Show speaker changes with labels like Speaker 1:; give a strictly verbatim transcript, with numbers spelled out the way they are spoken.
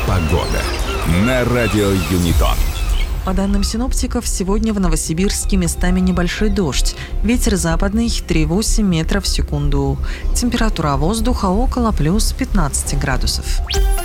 Speaker 1: Погода на радио Юнитон.
Speaker 2: По данным синоптиков, сегодня в Новосибирске местами небольшой дождь. Ветер западный три целых восемь метров в секунду. Температура воздуха около плюс пятнадцати градусов.